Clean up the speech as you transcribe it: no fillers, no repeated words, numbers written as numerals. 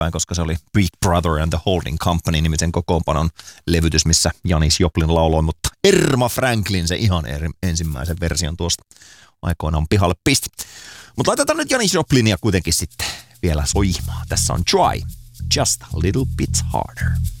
koska se oli Big Brother and the Holding Company nimisen kokoonpanon levytys, missä Janis Joplin lauloi, mutta Erma Franklin se ihan ensimmäisen version tuosta aikoinaan pihalle pisti. Mutta laitetaan nyt Janis Joplinia kuitenkin sitten vielä soimaan. Tässä on Try Just a Little Bit Harder.